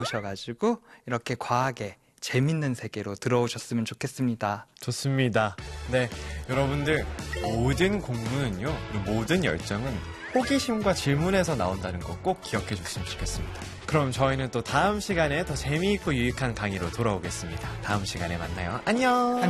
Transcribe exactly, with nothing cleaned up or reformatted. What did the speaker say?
오셔가지고 이렇게 과학에 재밌는 세계로 들어오셨으면 좋겠습니다. 좋습니다. 네, 여러분들 모든 공부는요, 모든 열정은 호기심과 질문에서 나온다는 거 꼭 기억해 주셨으면 좋겠습니다. 그럼 저희는 또 다음 시간에 더 재미있고 유익한 강의로 돌아오겠습니다. 다음 시간에 만나요. 안녕.